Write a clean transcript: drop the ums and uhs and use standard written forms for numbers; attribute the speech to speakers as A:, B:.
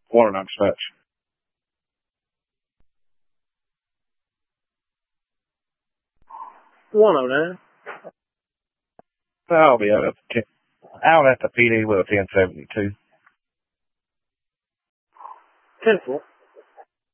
A: Water not dispatch.
B: $109.
A: I'll be out at the PD with a 1072.
B: 10-4.